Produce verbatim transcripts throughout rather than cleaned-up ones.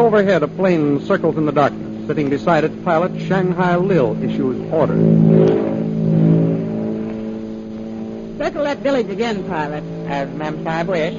Overhead, a plane circles in the darkness. Sitting beside its pilot, Shanghai Lil issues orders. Circle that village again, pilot. As Ma'am Sahib wish.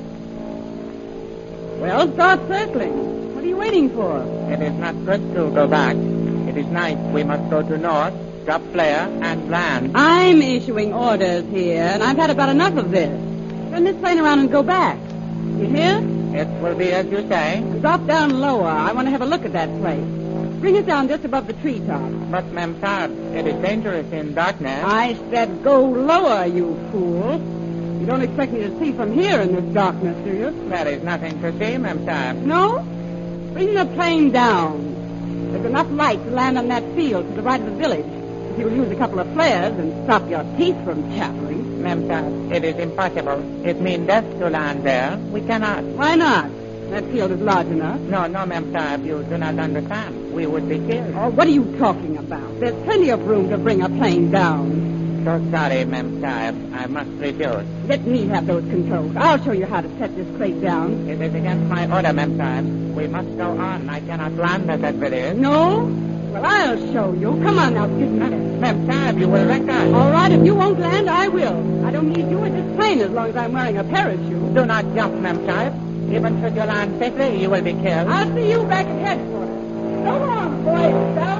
Well, start circling. What are you waiting for? It is not good to go back. It is night. We must go to north, drop flare, and land. I'm issuing orders here, and I've had about enough of this. Turn this plane around and go back. You hear? It will be as you say. Drop down lower. I want to have a look at that place. Bring us down just above the treetops. But, Ma'am Sahib, it is dangerous in darkness. I said go lower, you fool. You don't expect me to see from here in this darkness, do you? There is nothing to see, Ma'am Sahib. No? Bring the plane down. There's enough light to land on that field to the right of the village. If you'll use a couple of flares and stop your teeth from chattering. Ma'am Sahib, it is impossible. It means death to land there. We cannot. Why not? That field is large enough. No, no, Ma'am Sahib, you do not understand. We would be killed. Oh, what are you talking about? There's plenty of room to bring a plane down. So sorry, Ma'am Sahib. I must refuse. Let me have those controls. I'll show you how to set this crate down. It is against my order, Ma'am Sahib. We must go on. I cannot land at that village. No? Well, I'll show you. Come on now, get me. Ma'am Sahib, you will wreck us. All right, if you won't land, I will. I don't need you in this plane as long as I'm wearing a parachute. Do not jump, Ma'am Sahib. Even should you land safely, you will be killed. I'll see you back at headquarters. Go on, boys.